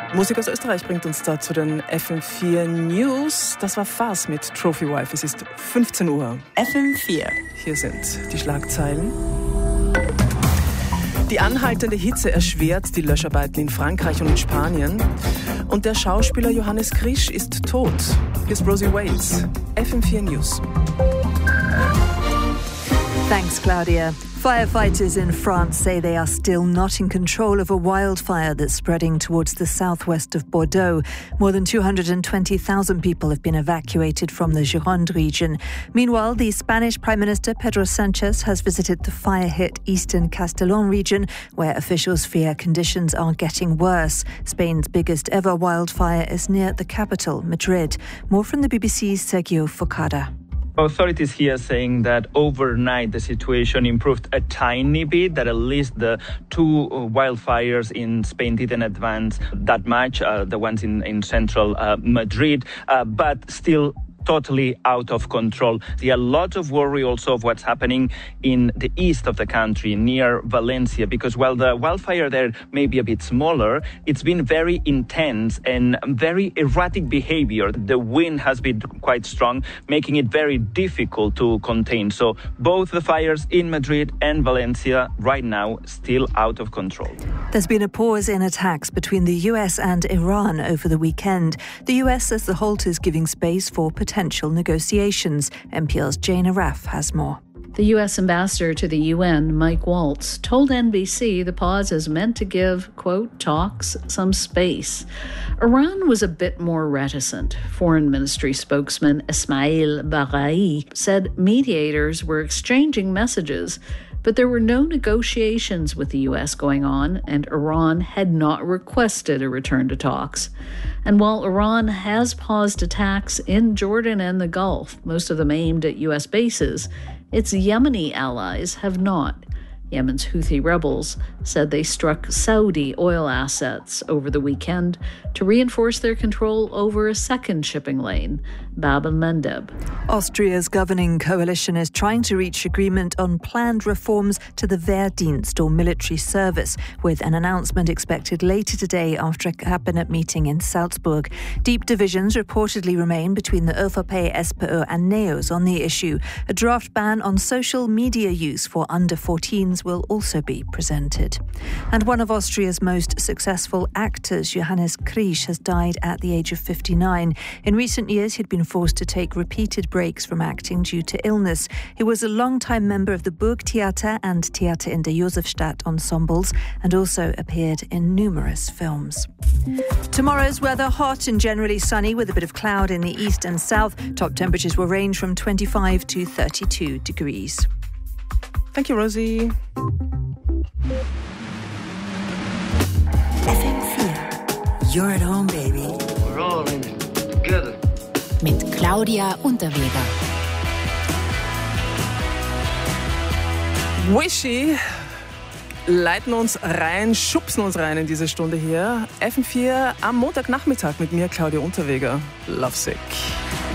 Musik aus Österreich bringt uns da zu den FM4 News. Das war Fars mit Trophy Wife. Es ist 15 Uhr. FM4. Hier sind die Schlagzeilen. Die anhaltende Hitze erschwert die Löscharbeiten in Frankreich und in Spanien. Und der Schauspieler Johannes Krisch ist tot. Hier ist Rosie Wales. FM4 News. Thanks, Claudia. Firefighters in France say they are still not in control of a wildfire that's spreading towards the southwest of Bordeaux. More than 220,000 people have been evacuated from the Gironde region. Meanwhile, the Spanish Prime Minister Pedro Sánchez has visited the fire-hit eastern Castellón region, where officials fear conditions are getting worse. Spain's biggest ever wildfire is near the capital, Madrid. More from the BBC's Sergio Focada. Authorities here saying that overnight the situation improved a tiny bit, that at least the two wildfires in Spain didn't advance that much, the ones in central Madrid, but still totally out of control. There are lots of worry also of what's happening in the east of the country, near Valencia, because while the wildfire there may be a bit smaller, it's been very intense and very erratic behavior. The wind has been quite strong, making it very difficult to contain. So both the fires in Madrid and Valencia right now still out of control. There's been a pause in attacks between the US and Iran over the weekend. The US says the halt is giving space for potential negotiations. NPR's Jane Arraf has more. The U.S. ambassador to the UN, Mike Waltz, told NBC the pause is meant to give, quote, talks some space. Iran was a bit more reticent. Foreign Ministry spokesman Ismail Baghai said mediators were exchanging messages, but there were no negotiations with the U.S. going on, and Iran had not requested a return to talks. And while Iran has paused attacks in Jordan and the Gulf, most of them aimed at U.S. bases, its Yemeni allies have not. Yemen's Houthi rebels said they struck Saudi oil assets over the weekend to reinforce their control over a second shipping lane, Bab el-Mandeb. Austria's governing coalition is trying to reach agreement on planned reforms to the Wehrdienst, or military service, with an announcement expected later today after a cabinet meeting in Salzburg. Deep divisions reportedly remain between the ÖVP, SPÖ and NEOS on the issue. A draft ban on social media use for under-14s will also be presented. And one of Austria's most successful actors, Johannes Krisch, has died at the age of 59. In recent years, he'd been forced to take repeated breaks from acting due to illness. He was a long-time member of the Burgtheater and Theater in der Josefstadt ensembles and also appeared in numerous films. Tomorrow's weather: hot and generally sunny with a bit of cloud in the east and south. Top temperatures will range from 25 to 32 degrees. Thank you, Rosie. FM4. You're at home, baby. We're all in it together. Mit Claudia Unterweger. Wishy leiten uns rein, schubsen uns rein in diese Stunde hier. FM4 am Montagnachmittag mit mir, Claudia Unterweger. Lovesick.